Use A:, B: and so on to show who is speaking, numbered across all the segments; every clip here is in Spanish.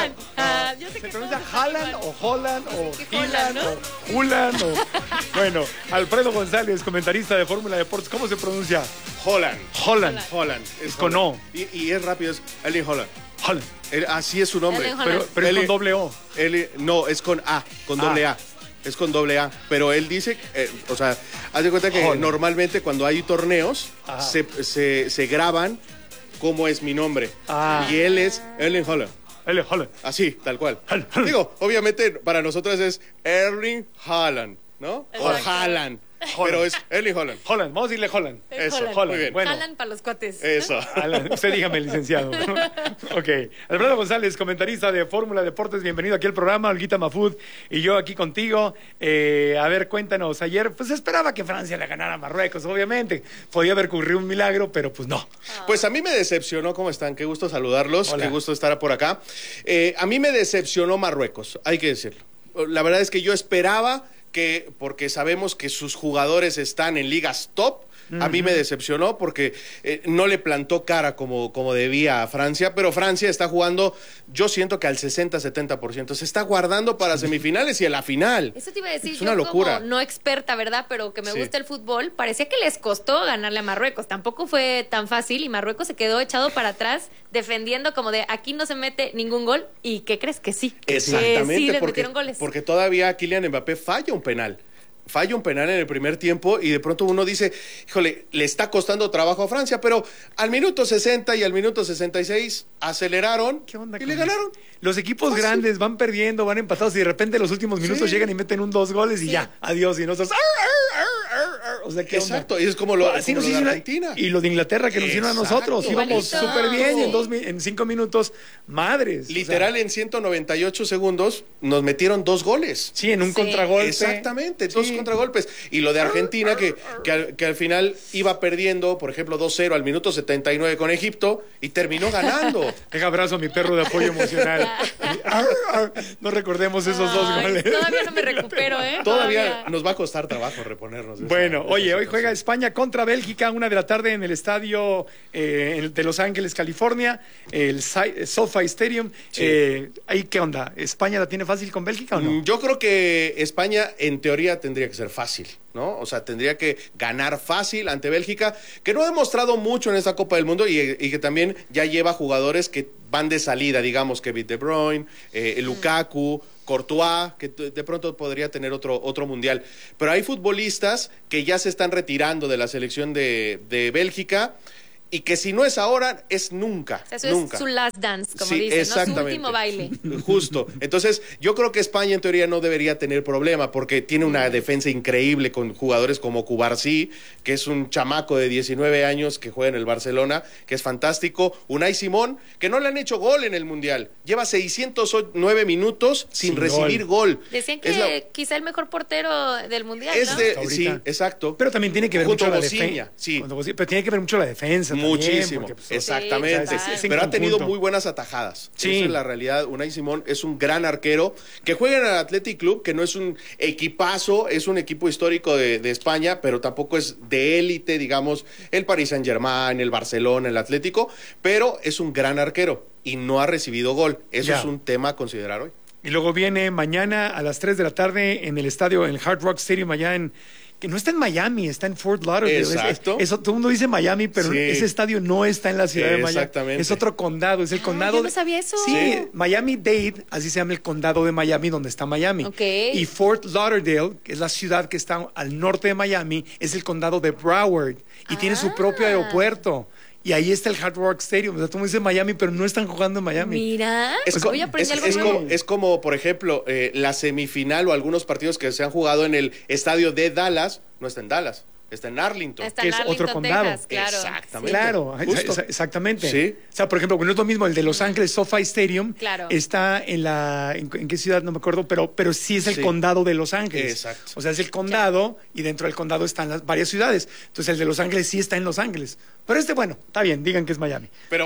A: Haaland. Yo sé
B: ¿Se
A: que
B: pronuncia
A: todos
B: Haaland
A: igual.
B: o Holland o
A: que Holland,
B: Hilan
A: ¿no?
B: o Hulan o... Bueno, Alfredo González, comentarista de Fórmula Deportes, ¿cómo se pronuncia?
C: Holland.
B: Holland.
C: Es
B: Con
C: Holland.
B: O.
C: Y es rápido, es Erling Holland.
B: Holland.
C: Así es su nombre.
A: Erling Haaland.
B: Pero es
C: Eli-
B: con doble O.
C: No, es con A, con doble A. Es con doble A. Pero él dice, o sea, haz de cuenta que
B: Holland.
C: normalmente cuando hay torneos
B: Ajá.
C: se graban cómo es mi nombre.
B: Ah.
C: Y él es Erling Holland.
B: Holland.
C: Así, tal cual.
B: Haaland.
C: Digo, obviamente para nosotros es Erling Haaland, ¿no? O
A: Exacto.
C: Haaland. Pero es Erling Haaland.
B: Holland, vamos a decirle Holland.
C: Eso,
A: Holland.
C: muy bien.
B: Bueno.
A: Haaland para los cuates.
C: Eso.
B: Alan, usted dígame, licenciado. Ok. Alfredo González, comentarista de Fórmula Deportes, bienvenido aquí al programa. Olguita Mafud y yo aquí contigo. A ver, cuéntanos. Ayer, pues esperaba que Francia le ganara a Marruecos, obviamente. Podía haber ocurrido un milagro, pero pues no.
C: Pues a mí me decepcionó, ¿cómo están? Qué gusto saludarlos,
B: Hola.
C: qué gusto estar por acá. A mí me decepcionó Marruecos, hay que decirlo. La verdad es que yo esperaba que, porque sabemos que sus jugadores están en ligas top, a mí me decepcionó porque no le plantó cara como debía a Francia, pero Francia está jugando, yo siento que al 60-70%, se está guardando para semifinales y a la final.
A: Eso te iba a decir,
C: Es una
A: yo
C: locura.
A: como no experta, ¿verdad? Pero que me
C: Sí.
A: gusta el fútbol, parecía que les costó ganarle a Marruecos. Tampoco fue tan fácil y Marruecos se quedó echado para atrás defendiendo como de aquí no se mete ningún gol. ¿Y qué crees? Que sí.
C: Exactamente,
A: Sí, les
C: porque,
A: metieron goles.
C: porque todavía Kylian Mbappé falla un penal. Falla un penal en el primer tiempo y de pronto uno dice, híjole, le está costando trabajo a Francia, pero al minuto 60 y al minuto 66 aceleraron
B: ¿Qué onda
C: y
B: con
C: le
B: eso?
C: ganaron.
B: Los equipos
C: Fácil.
B: grandes van perdiendo, van empatados y de repente en los últimos minutos
C: Sí.
B: llegan y meten 2 goles y ya, adiós. Y nosotros... O sea, ¿qué onda?
C: Exacto, y es como lo,
B: Así
C: como
B: nos
C: lo de
B: hicieron
C: Argentina.
B: y lo de Inglaterra que nos hicieron a
C: Exacto.
B: nosotros. Íbamos
A: Igualito.
B: súper bien y en 5 minutos, madres.
C: Literal, en 198 segundos nos metieron 2 goles.
B: Sí, en un
A: Sí.
B: contragolpe.
C: Exactamente,
B: Sí.
C: 2 contragolpes. Y lo de Argentina, que al final iba perdiendo, por ejemplo, 2-0 al minuto 79 con Egipto y terminó ganando.
B: Deja abrazo a mi perro de apoyo emocional. No recordemos esos 2
A: Ay,
B: goles.
A: Todavía no me recupero, ¿eh?
C: Todavía nos va a costar trabajo reponernos. de esa-
B: Bueno,
C: de esa
B: oye, hoy
C: situación.
B: juega España contra Bélgica, 1 de la tarde en el estadio de Los Ángeles, California, el SoFi Stadium.
C: Sí.
B: ¿Ahí qué onda? ¿España la tiene fácil con Bélgica o no?
C: Yo creo que España en teoría tendría que ser fácil, ¿no? O sea, tendría que ganar fácil ante Bélgica, que no ha demostrado mucho en esta Copa del Mundo y que también ya lleva jugadores que van de salida, digamos, Kevin De Bruyne, Lukaku, Courtois, que de pronto podría tener otro mundial. Pero hay futbolistas que ya se están retirando de la selección de Bélgica y que si no es ahora, es nunca.
A: O sea, eso
C: nunca.
A: es su last dance, como
C: Sí,
A: dicen, ¿no? Su
C: exactamente.
A: último baile.
C: Justo. Entonces, yo creo que España en teoría no debería tener problema porque tiene una defensa increíble con jugadores como Cubarsí, que es un chamaco de 19 años que juega en el Barcelona, que es fantástico. Unai Simón, que no le han hecho gol en el Mundial. Lleva 609 minutos sin recibir gol.
A: Decían que
C: Es la-
A: quizá el mejor portero del mundial,
C: es
A: ¿no?
C: de-
B: Ahorita.
C: sí, exacto.
B: Pero también tiene que ver
C: Junto
B: mucho
C: a
B: la
C: Bociña,
B: defensa.
C: sí.
B: Pero tiene que ver mucho la defensa también,
C: Muchísimo,
B: porque, pues,
C: exactamente.
A: Sí, total.
B: Es en
C: Pero ha tenido
B: conjunto.
C: muy buenas atajadas.
B: Sí.
C: Esa es la realidad. Unai Simón es un gran arquero que juega en el Athletic Club, que no es un equipazo, es un equipo histórico de España, pero tampoco es de élite, digamos, el Paris Saint-Germain, el Barcelona, el Atlético, pero es un gran arquero y no ha recibido gol. Eso
B: Ya.
C: es un tema a considerar hoy.
B: Y luego viene mañana a las 3 de la tarde en el estadio, en el Hard Rock Stadium, allá en... Que no está en Miami, está en Fort Lauderdale.
C: Exacto.
B: Eso, todo el mundo dice Miami, pero
C: Sí.
B: ese estadio no está en la ciudad de Miami.
C: Exactamente.
B: Es otro condado, es el condado...
A: yo no sabía eso.
B: Sí,
A: Sí.
B: Miami-Dade, así se llama el condado de Miami, donde está Miami.
A: Ok.
B: Y Fort Lauderdale, que es la ciudad que está al norte de Miami, es el condado de Broward. Y tiene su propio aeropuerto. Y ahí está el Hard Rock Stadium. O sea, tú me dices Miami, pero no están jugando en Miami.
A: Mira,
C: Es,
A: voy a aprender algo nuevo.
C: es como, por ejemplo, la semifinal o algunos partidos que se han jugado en el estadio de Dallas, no está en Dallas, está en Arlington.
A: Está
B: que
A: en
B: es otro
A: Arlington,
B: condado.
A: Texas, claro.
C: Exactamente.
B: Claro,
C: Justo.
B: exactamente.
C: Sí.
B: O sea, por ejemplo, no es lo mismo el de Los Ángeles SoFi Stadium.
A: Claro.
B: Está ¿en qué ciudad? No me acuerdo, pero sí es el
C: Sí.
B: condado de Los Ángeles.
C: Exacto.
B: O sea, es el condado y dentro del condado están varias ciudades. Entonces, el de Los Ángeles sí está en Los Ángeles. Pero bueno, está bien, digan que es Miami.
C: Pero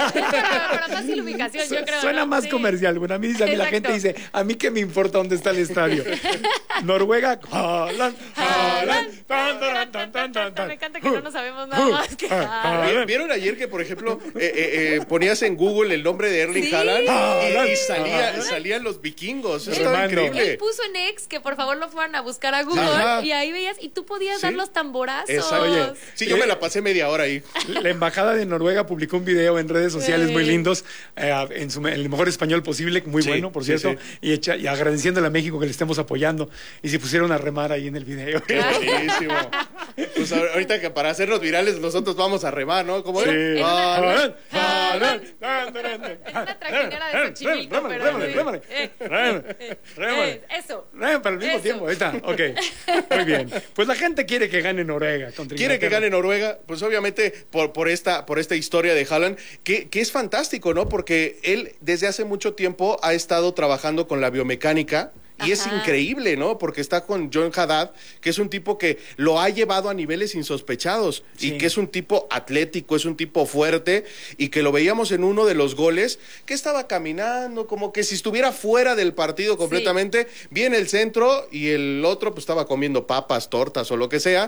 A: Para fácil ubicación, yo creo.
B: Suena
A: ¿no?
B: más
A: Sí.
B: comercial. Bueno, a mí la
A: Exacto.
B: gente dice, a mí qué me importa dónde está el estadio. Noruega, Haaland, Haaland, tan, tan, tan,
A: Me encanta que no nos sabemos nada más que...
C: ¿Vieron ayer que, por ejemplo, ponías en Google el nombre de Erling
A: Sí.
C: Haaland y salían los vikingos? Eso estaba
B: Remando.
C: increíble.
A: Él puso en X que por favor lo fueran a buscar a Google
C: Ajá.
A: y ahí veías y tú podías dar los tamborazos.
C: Exacto.
B: Oye,
C: Sí, yo me la pasé media hora ahí.
B: La embajada de Noruega publicó un video en redes sociales muy
A: Sí.
B: lindos, en el mejor español posible, muy
C: Sí,
B: bueno, por
C: sí,
B: cierto, y agradeciéndole a México que le estemos apoyando. Y se pusieron a remar ahí en el video.
C: Qué buenísimo. Pues ahorita que para hacernos virales nosotros vamos a remar, ¿no? ¿Cómo era?
B: Sí.
C: Haaland.
A: Es una trajinera de Xochimilco, pero eso.
B: Pero al mismo
A: Eso.
B: tiempo, ahí está. Ok, muy bien. Pues la gente quiere que gane Noruega. Contra
C: Quiere que
B: Inglaterra.
C: gane Noruega, pues obviamente por esta historia de Haaland, que es fantástico, ¿no? Porque él desde hace mucho tiempo ha estado trabajando con la biomecánica. Y es
A: Ajá.
C: increíble, ¿no? Porque está con John Haddad, que es un tipo que lo ha llevado a niveles insospechados
B: Sí.
C: y que es un tipo atlético, es un tipo fuerte y que lo veíamos en uno de los goles que estaba caminando como que si estuviera fuera del partido completamente, viene el centro y el otro pues estaba comiendo papas, tortas o lo que sea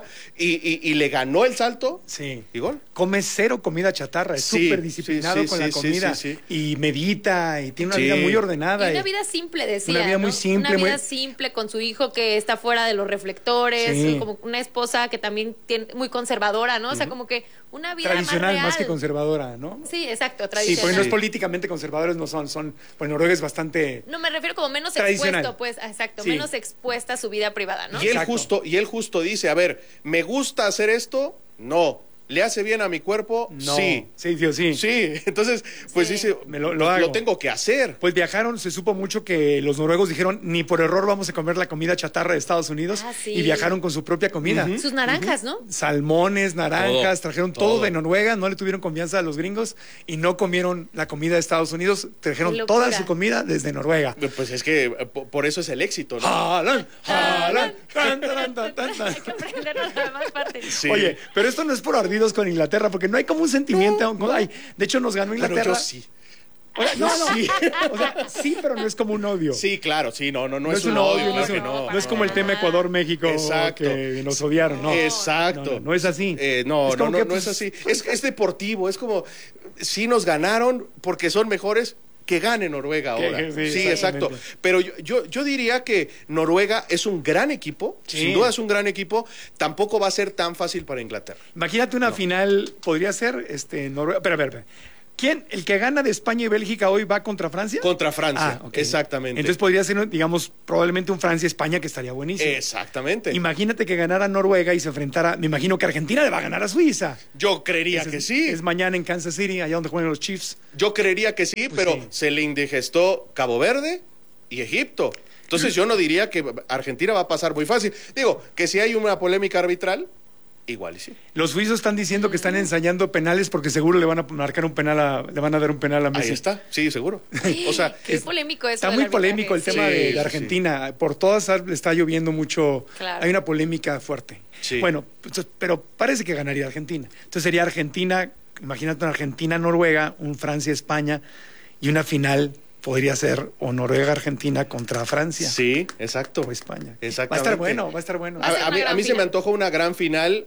C: y le ganó el salto
B: Sí.
C: y gol.
B: Come cero comida chatarra, es
C: Sí,
B: súper disciplinado
C: sí,
B: con
C: sí,
B: la
C: sí,
B: comida
C: sí,
B: y medita y tiene una
C: Sí.
B: vida muy ordenada.
A: Y una vida simple, decía.
B: Una vida
A: ¿no?
B: muy simple,
A: Una vida
B: muy-
A: simple con su hijo que está fuera de los reflectores,
B: Sí.
A: como una esposa que también tiene muy conservadora, ¿no? O sea, como que una vida
B: tradicional
A: más
B: más que
A: real.
B: conservadora, ¿no?
A: Sí, exacto,
B: Sí,
A: tradicional.
B: porque no es políticamente conservadores, no son, pues Noruega es bastante...
A: No, me refiero como menos
B: Tradicional.
A: expuesto, pues, exacto,
B: Sí.
A: menos expuesta a su vida privada, ¿no?
C: Y él
B: Exacto.
C: justo dice, a ver, ¿me gusta hacer esto? No. ¿Le hace bien a mi cuerpo?
B: No.
C: Sí.
B: Sí, Dios, sí.
C: Sí, entonces, pues
A: Sí.
C: dice,
B: Lo
C: pues,
B: hago.
C: lo tengo que hacer.
B: Pues viajaron, se supo mucho que los noruegos dijeron, ni por error vamos a comer la comida chatarra de Estados Unidos,
A: Ah, sí.
B: y viajaron con su propia comida.
A: Sus naranjas, ¿no?
B: Salmones, naranjas,
C: Todo,
B: trajeron todo
C: todo.
B: de Noruega, no le tuvieron confianza a los gringos y no comieron la comida de Estados Unidos, trajeron
A: Qué locura.
B: toda su comida desde Noruega.
C: Pues es que por eso es el éxito, ¿no?
B: Haaland, Haaland, tan, tan, tan, tan, tan.
A: Hay que aprendernos la demás parte.
C: Sí.
B: Oye, pero esto no es por ardidos con Inglaterra, porque no hay como un sentimiento. Ay, de hecho, nos ganó
C: Bueno,
B: Inglaterra.
C: yo sí.
B: O sea, no, sí. O sea, sí, pero no es como un odio.
C: Sí, claro, sí, no es
B: un
C: un odio,
B: no,
C: claro
B: es
C: que
B: un-
C: no.
B: no es como el tema Ecuador-México
C: Exacto.
B: que nos odiaron, no.
C: Exacto.
B: No es así.
C: No,
B: Es como que,
C: no
B: pues,
C: es así. Es deportivo, es como, sí nos ganaron porque son mejores, que gane Noruega
B: Que-
C: ahora.
B: sí,
C: Sí, exacto.
B: exactamente.
C: Pero yo diría que Noruega es un gran equipo,
B: Sí.
C: sin duda es un gran equipo, tampoco va a ser tan fácil para Inglaterra.
B: Imagínate una final, podría ser Noruega. Espera. ¿Quién? ¿El que gana de España y Bélgica hoy va contra Francia?
C: Contra Francia,
B: Ok.
C: exactamente.
B: Entonces podría ser, digamos, probablemente un Francia-España que estaría buenísimo.
C: Exactamente.
B: Imagínate que ganara Noruega y se enfrentara. Me imagino que Argentina le va a ganar a Suiza.
C: Yo creería
B: Ese
C: que
B: es-
C: sí.
B: Es mañana en Kansas City, allá donde juegan los Chiefs.
C: Yo creería que sí, pero
B: sí.
C: se le indigestó Cabo Verde y Egipto. Entonces yo no diría que Argentina va a pasar muy fácil. Digo, que si hay una polémica arbitral, igual y sí.
B: Los suizos están diciendo que están ensayando penales porque seguro le van a marcar un penal le van a dar un penal a Messi.
C: Ahí está, sí, seguro. O sea,
A: Qué polémico eso.
B: Está
A: del
B: muy
A: arbitraje.
B: polémico el tema
C: Sí,
B: de
C: sí,
B: Argentina. Por todas le está lloviendo mucho.
A: Claro.
B: Hay una polémica fuerte.
C: Sí.
B: Bueno, pero parece que ganaría Argentina. Entonces sería Argentina, imagínate una Argentina-Noruega, un Francia-España y una final podría ser o Noruega-Argentina contra Francia
C: sí, exacto.
B: o España.
C: Exactamente.
B: Va a estar bueno, va a estar bueno.
A: Va a ser
C: A
A: una
C: mí,
A: gran
C: a mí se
A: final.
C: me antoja una gran final.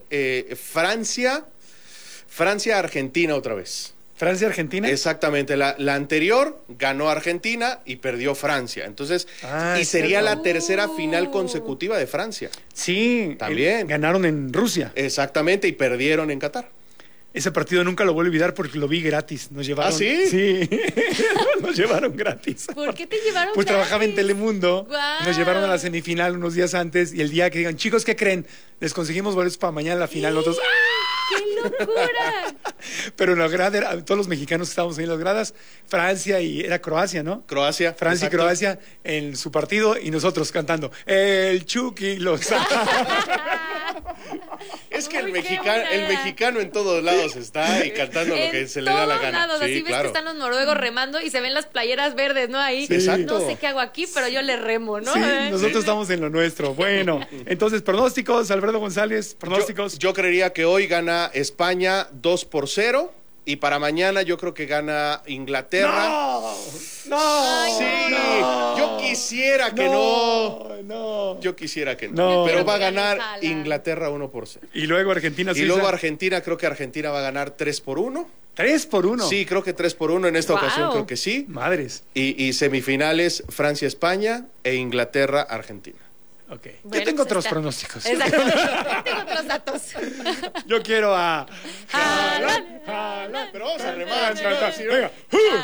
C: Francia-Argentina otra vez.
B: Francia-Argentina.
C: Exactamente. La anterior ganó Argentina y perdió Francia. Entonces, y
B: es
C: sería
B: cierto.
C: la tercera final consecutiva de Francia.
B: Sí,
C: También.
B: ganaron en Rusia.
C: Exactamente, y perdieron en Qatar.
B: Ese partido nunca lo voy a olvidar porque lo vi gratis. Nos llevaron.
C: ¿Ah, sí?
B: Sí. Nos llevaron gratis.
A: ¿Por qué te llevaron
B: Pues trabajaba en
A: gratis?
B: Telemundo.
A: Guau.
B: Nos llevaron a la semifinal unos días antes y el día que digan, chicos, ¿qué creen? Les conseguimos boletos para mañana la final. Nosotros, ¡ah!
A: ¡Qué locura!
B: Pero en la grada, todos los mexicanos que estábamos ahí en las gradas, Francia y era Croacia, ¿no?
C: Croacia.
B: Francia
C: exacto.
B: y Croacia en su partido y nosotros cantando el Chucky Lozano.
C: Es que
A: Uy, qué
C: el
A: buena.
C: mexicano en todos lados está y cantando lo que
A: En
C: se le da la
A: todos
C: gana.
A: lados,
C: Sí,
A: así ves
C: claro.
A: que están los noruegos remando y se ven las playeras verdes, ¿no? Ahí.
C: Sí. Exacto.
A: No sé qué hago aquí, pero yo le remo, ¿no?
B: Sí, nosotros estamos en lo nuestro. Bueno, entonces, pronósticos, Alfredo González, pronósticos.
C: Yo creería que hoy gana España 2-0 y para mañana yo creo que gana Inglaterra.
B: ¡No!
C: Sí,
B: no.
C: quisiera que no. Yo quisiera que no. Pero va a ganar Inglaterra 1-0.
B: Y luego Argentina,
C: Suiza. Y luego Argentina, creo que Argentina va a ganar 3-1.
B: ¿3-1?
C: Sí, creo que 3-1 en esta ocasión, creo que sí.
B: Madres.
C: Y semifinales, Francia-España e Inglaterra-Argentina.
B: Ok. Bueno, yo tengo otros pronósticos.
A: Exacto. Yo tengo otros datos.
B: Yo quiero a...
C: Pero vamos a remar.
B: Venga.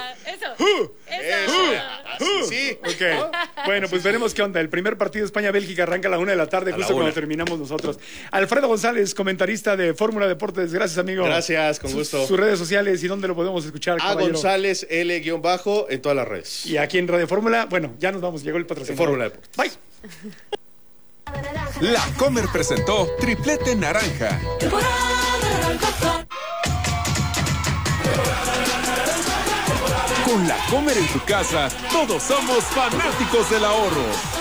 A: Eso.
C: Sí.
B: Ok. Bueno, pues veremos qué onda. El primer partido España-Bélgica arranca a la 1 p.m, justo cuando terminamos nosotros. Alfredo González, comentarista de Fórmula Deportes. Gracias, amigo.
C: Gracias, con gusto.
B: Sus redes sociales y dónde lo podemos escuchar, caballero.
C: González L_ en todas las redes.
B: Y aquí en Radio Fórmula, bueno, ya nos vamos. Llegó el patrocinador.
C: Fórmula Deportes.
B: Bye.
D: La Comer presentó Triplete Naranja. Con La Comer en tu casa, todos somos fanáticos del ahorro.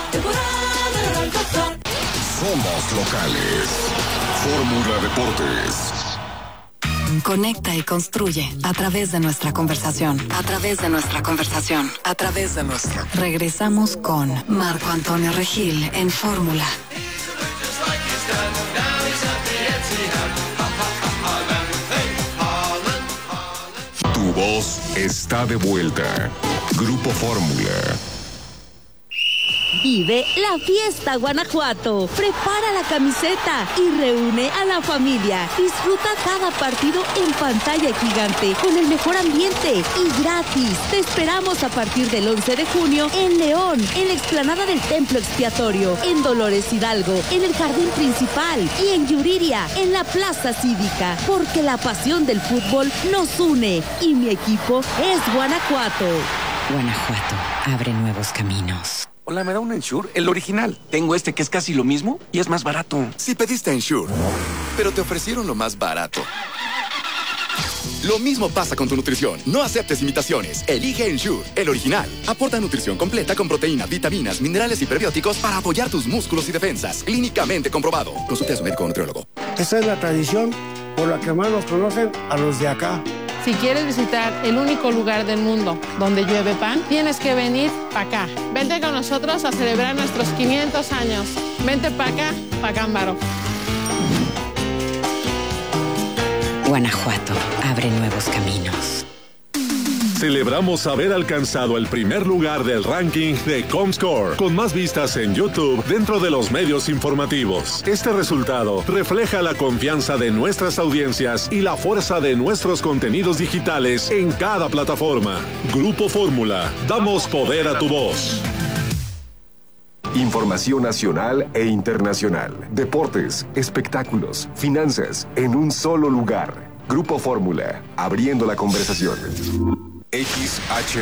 E: Somos locales. Fórmula Deportes.
F: Conecta y construye a través de nuestra conversación. A través de nuestra conversación. A través de nuestra. Regresamos con Marco Antonio Regil en Fórmula.
E: Tu voz está de vuelta. Grupo Fórmula.
G: Vive la fiesta Guanajuato. Prepara la camiseta y reúne a la familia. Disfruta cada partido en pantalla gigante con el mejor ambiente y gratis. Te esperamos a partir del 11 de junio en León, en la explanada del Templo Expiatorio, en Dolores Hidalgo, en el Jardín Principal y en Yuriria, en la Plaza Cívica. Porque la pasión del fútbol nos une y mi equipo es Guanajuato.
F: Guanajuato abre nuevos caminos.
H: Hola, ¿me da un Ensure? El original. Tengo este que es casi lo mismo y es más barato.
D: Si pediste Ensure, pero te ofrecieron lo más barato. Lo mismo pasa con tu nutrición. No aceptes imitaciones. Elige Ensure, el original. Aporta nutrición completa con proteína, vitaminas, minerales y prebióticos para apoyar tus músculos y defensas. Clínicamente comprobado. Consulte a su médico o nutriólogo.
I: Esa es la tradición por la que más nos conocen a los de acá.
J: Si quieres visitar el único lugar del mundo donde llueve pan, tienes que venir para acá. Vente con nosotros a celebrar nuestros 500 años. Vente para acá, pa' Cámbaro.
F: Guanajuato abre nuevos caminos.
K: Celebramos haber alcanzado el primer lugar del ranking de Comscore, con más vistas en YouTube dentro de los medios informativos. Este resultado refleja la confianza de nuestras audiencias y la fuerza de nuestros contenidos digitales en cada plataforma. Grupo Fórmula, damos poder a tu voz.
E: Información nacional e internacional. Deportes, espectáculos, finanzas, en un solo lugar. Grupo Fórmula, abriendo la conversación.
D: XH